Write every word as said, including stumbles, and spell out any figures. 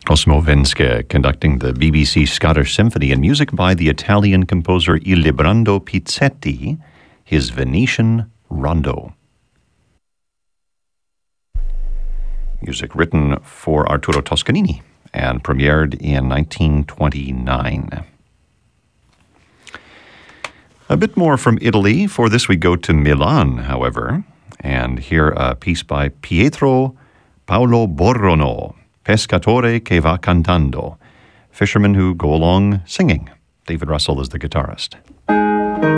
Cosimo Venske conducting the B B C Scottish Symphony, and music by the Italian composer Illibrando Pizzetti, his Venetian Rondo. Music written for Arturo Toscanini and premiered in nineteen twenty-nine. A bit more from Italy. For this we go to Milan, however, and hear a piece by Pietro Paolo Borrono, Pescatore che va cantando, fishermen who go along singing. David Russell is the guitarist.